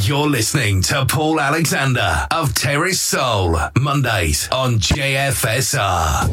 You're listening to Paul Alexander of Terrace Soul, Mondays on JFSR.